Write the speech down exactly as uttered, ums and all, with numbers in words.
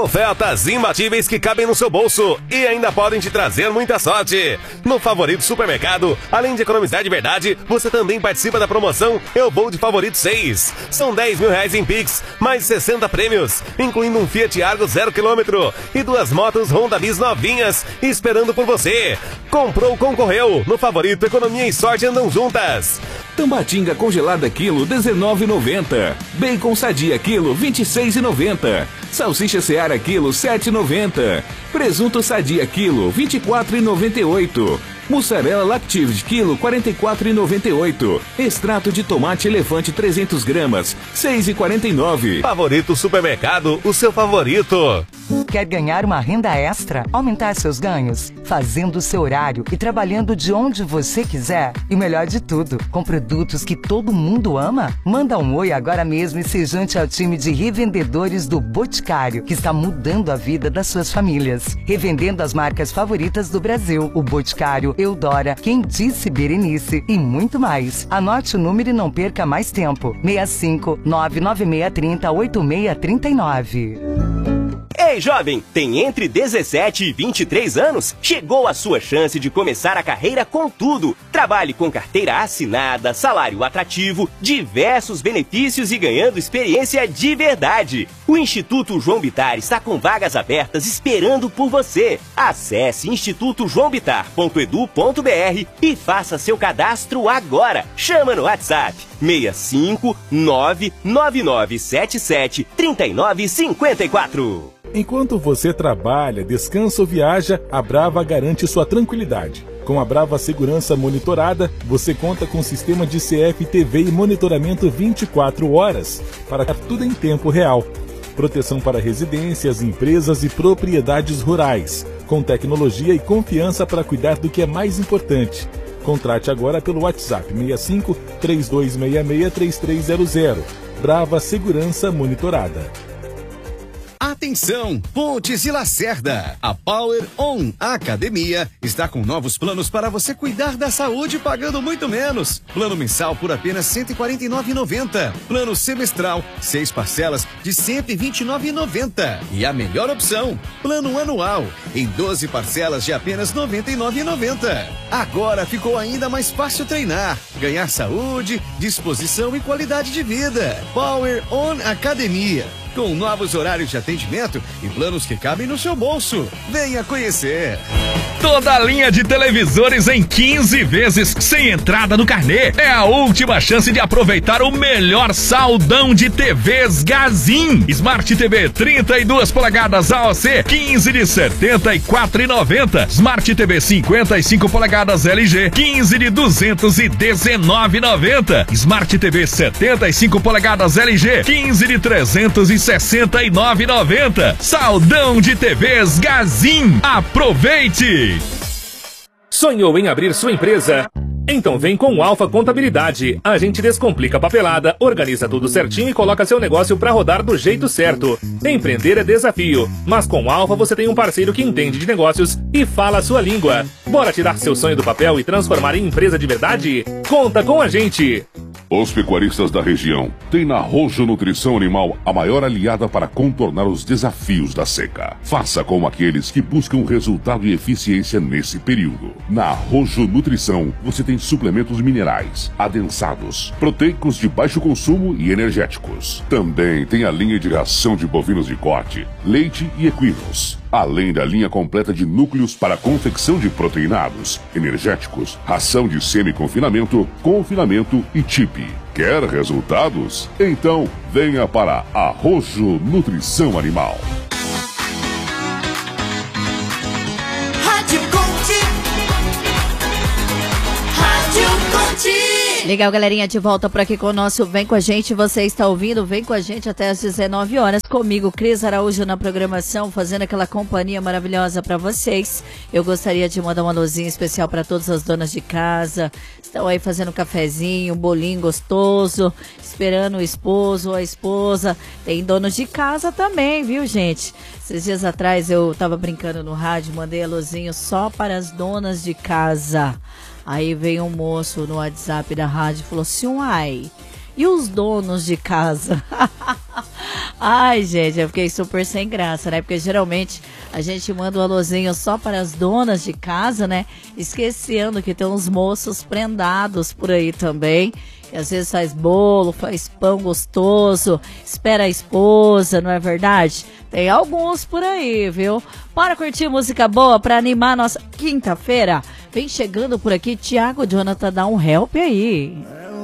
Ofertas imbatíveis que cabem no seu bolso e ainda podem te trazer muita sorte. No Favorito Supermercado, além de economizar de verdade, você também participa da promoção Eu Vou de Favorito seis. São dez mil reais em Pix, mais sessenta prêmios, incluindo um Fiat Argo zero quilômetro e duas motos Honda Bis novinhas esperando por você. Comprou, concorreu. No Favorito, economia e sorte andam juntas. Tambatinga congelada quilo dezenove reais e noventa centavos. Bacon sadia quilo vinte e seis reais e noventa centavos. Salsicha Seara quilo sete reais e noventa centavos. Presunto sadia quilo vinte e quatro reais e noventa e oito centavos. Mussarela Lactive quilo quarenta e quatro reais e noventa e oito centavos. Extrato de tomate elefante trezentas gramas seis reais e quarenta e nove centavos. Favorito Supermercado, o seu favorito. Quer ganhar uma renda extra? Aumentar seus ganhos? Fazendo o seu horário e trabalhando de onde você quiser? E o melhor de tudo, com produtos que todo mundo ama? Manda um oi agora mesmo e se junte ao time de revendedores do Boticário, que está mudando a vida das suas famílias. Revendendo as marcas favoritas do Brasil. O Boticário, Eudora, Quem Disse Berenice e muito mais. Anote o número e não perca mais tempo. seis cinco nove nove seis três zero oito seis três nove. Ei, jovem, tem entre dezessete e vinte e três anos? Chegou a sua chance de começar a carreira com tudo. Trabalhe com carteira assinada, salário atrativo, diversos benefícios e ganhando experiência de verdade. O Instituto João Bittar está com vagas abertas esperando por você. Acesse instituto joão bittar ponto edu ponto br e faça seu cadastro agora. Chama no WhatsApp seis cinco nove nove nove sete sete três nove cinco quatro. Enquanto você trabalha, descansa ou viaja, a Brava garante sua tranquilidade. Com a Brava Segurança Monitorada, você conta com sistema de C F T V e monitoramento vinte e quatro horas, para tudo em tempo real. Proteção para residências, empresas e propriedades rurais, com tecnologia e confiança para cuidar do que é mais importante. Contrate agora pelo WhatsApp seis cinco três dois seis seis três três zero zero. Brava Segurança Monitorada. Atenção, Pontes e Lacerda. A Power On Academia está com novos planos para você cuidar da saúde pagando muito menos. Plano mensal por apenas cento e quarenta e nove reais e noventa centavos. Plano semestral, seis parcelas de cento e vinte e nove reais e noventa centavos. E a melhor opção, plano anual, em doze parcelas de apenas noventa e nove reais e noventa centavos. Agora ficou ainda mais fácil treinar, ganhar saúde, disposição e qualidade de vida. Power On Academia. Com novos horários de atendimento e planos que cabem no seu bolso. Venha conhecer. Toda a linha de televisores em quinze vezes sem entrada no carnê. É a última chance de aproveitar o melhor saldão de T Vs Gazin. Smart T V trinta e duas polegadas A O C, quinze de setenta e quatro reais e noventa centavos. Smart T V cinquenta e cinco polegadas L G, quinze de duzentos e dezenove reais e noventa centavos. Smart T V setenta e cinco polegadas L G, quinze de trezentos e sessenta e nove reais e noventa centavos. Saldão de T Vs Gazin. Aproveite! Sonhou em abrir sua empresa? Então vem com o Alfa Contabilidade. A gente descomplica a papelada, organiza tudo certinho e coloca seu negócio para rodar do jeito certo. Empreender é desafio, mas com o Alfa você tem um parceiro que entende de negócios e fala a sua língua. Bora tirar seu sonho do papel e transformar em empresa de verdade? Conta com a gente! Os pecuaristas da região têm na Rojo Nutrição Animal a maior aliada para contornar os desafios da seca. Faça como aqueles que buscam resultado e eficiência nesse período. Na Rojo Nutrição, você tem suplementos minerais, adensados, proteicos de baixo consumo e energéticos. Também tem a linha de ração de bovinos de corte, leite e equinos. Além da linha completa de núcleos para confecção de proteinados, energéticos, ração de semi-confinamento, confinamento e chip. Quer resultados? Então venha para a Rojo Nutrição Animal. Rádio Conte. Rádio Conte. Legal, galerinha, de volta por aqui com o nosso Vem Com A Gente. Você está ouvindo? Vem com a gente até às dezenove horas. Comigo, Cris Araújo, na programação, fazendo aquela companhia maravilhosa para vocês. Eu gostaria de mandar uma luzinha especial para todas as donas de casa. Estão aí fazendo um cafezinho, um bolinho gostoso, esperando o esposo ou a esposa. Tem donos de casa também, viu, gente? Esses dias atrás eu tava brincando no rádio, mandei a luzinha só para as donas de casa. Aí veio um moço no WhatsApp da rádio e falou assim, uai, e os donos de casa? Ai, gente, eu fiquei super sem graça, né? Porque geralmente a gente manda um alôzinho só para as donas de casa, né? Esquecendo que tem uns moços prendados por aí também. E às vezes faz bolo, faz pão gostoso, espera a esposa, não é verdade? Tem alguns por aí, viu? Para curtir música boa, para animar nossa quinta-feira. Vem chegando por aqui, Thiago Jonathan, dá um help aí.